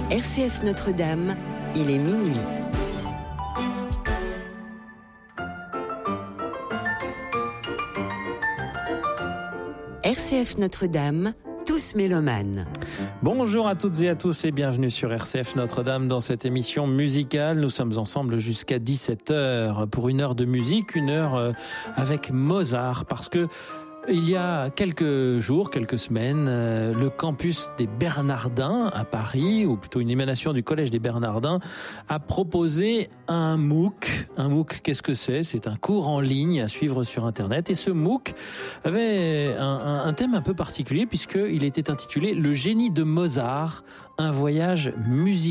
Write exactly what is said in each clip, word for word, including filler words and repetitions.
R C F Notre-Dame, il est minuit. R C F Notre-Dame, tous mélomanes. Bonjour à toutes et à tous et bienvenue sur R C F Notre-Dame dans cette émission musicale. Nous sommes ensemble jusqu'à dix-sept heures pour une heure de musique, une heure avec Mozart, parce que il y a quelques jours, quelques semaines, le campus des Bernardins à Paris, ou plutôt une émanation du collège des Bernardins, a proposé un MOOC. Un MOOC, qu'est-ce que c'est ? C'est un cours en ligne à suivre sur Internet. Et ce MOOC avait un, un, un thème un peu particulier puisqu'il était intitulé « Le génie de Mozart, un voyage musical ».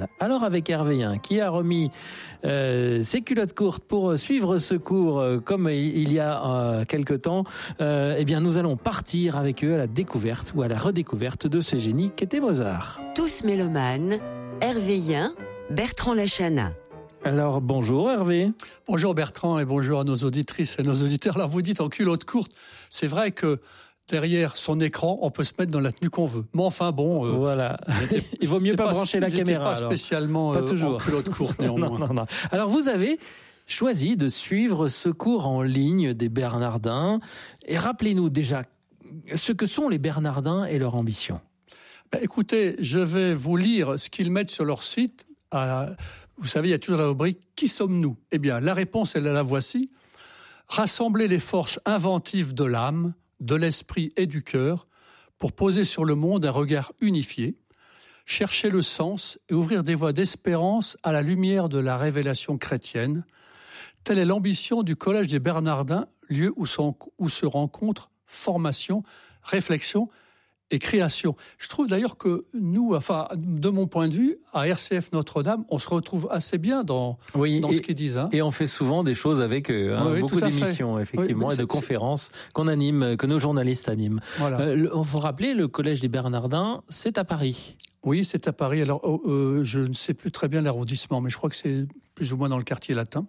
Alors avec Hervéien, qui a remis euh, ses culottes courtes pour suivre ce cours euh, comme il y a euh, quelque temps, euh, Eh bien, nous allons partir avec eux à la découverte ou à la redécouverte de ce génie qu'était Mozart. Tous mélomanes, Hervéien, Bertrand Lachana. Alors, bonjour Hervé. Bonjour Bertrand et bonjour à nos auditrices et nos auditeurs. Là, vous dites en culotte courte. C'est vrai que derrière son écran, on peut se mettre dans la tenue qu'on veut. Mais enfin, bon... Euh, voilà. Il vaut mieux pas, pas brancher la caméra. Pas alors. spécialement pas euh, toujours. en culotte courte, néanmoins. non, non, non. Alors, vous avez choisi de suivre ce cours en ligne des Bernardins. Et rappelez-nous déjà ce que sont les Bernardins et leur ambition. Ben, écoutez, je vais vous lire ce qu'ils mettent sur leur site. À, vous savez, il y a toujours la rubrique « Qui sommes-nous » Eh bien, la réponse, elle la voici. Rassembler les forces inventives de l'âme, de l'esprit et du cœur pour poser sur le monde un regard unifié, chercher le sens et ouvrir des voies d'espérance à la lumière de la révélation chrétienne. Telle est l'ambition du Collège des Bernardins, lieu où, sont, où se rencontrent formation, réflexion et création. Je trouve d'ailleurs que nous, enfin, de mon point de vue, à R C F Notre-Dame, on se retrouve assez bien dans, oui, dans et, ce qu'ils disent. Hein. Et on fait souvent des choses avec eux, hein, oui, beaucoup d'émissions, fait. effectivement, oui, et de conférences qu'on anime, que nos journalistes animent. Voilà. Euh, il faut rappeler, le Collège des Bernardins, c'est à Paris. Oui, c'est à Paris. Alors, euh, je ne sais plus très bien l'arrondissement, mais je crois que c'est plus ou moins dans le quartier latin.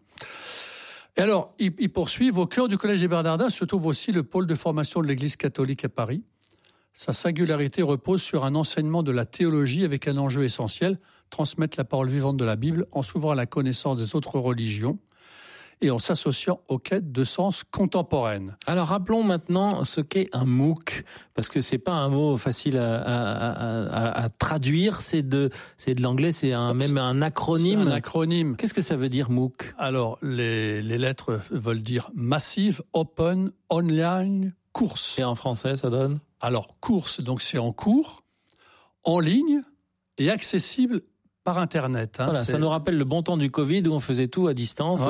Et alors, ils, ils poursuivent. Au cœur du Collège des Bernardins se trouve aussi le pôle de formation de l'Église catholique à Paris. Sa singularité repose sur un enseignement de la théologie avec un enjeu essentiel, transmettre la parole vivante de la Bible en s'ouvrant à la connaissance des autres religions et en s'associant aux quêtes de sens contemporaines. Alors rappelons maintenant ce qu'est un MOOC, parce que c'est pas un mot facile à, à, à, à traduire, c'est de, c'est de l'anglais, c'est un, même un acronyme. C'est un acronyme. Qu'est-ce que ça veut dire MOOC ? Alors les, les lettres veulent dire Massive Open Online Course. Et en français, ça donne ? Alors, course, donc c'est en cours, en ligne et accessible par Internet. Hein, voilà, c'est... ça nous rappelle le bon temps du Covid où on faisait tout à distance.